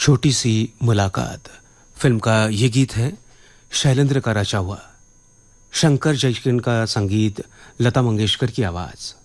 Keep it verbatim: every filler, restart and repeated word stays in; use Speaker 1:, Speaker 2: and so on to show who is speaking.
Speaker 1: छोटी सी मुलाकात फिल्म का ये गीत है शैलेंद्र का रचा हुआ, शंकर जयकिशन का संगीत, लता मंगेशकर की आवाज।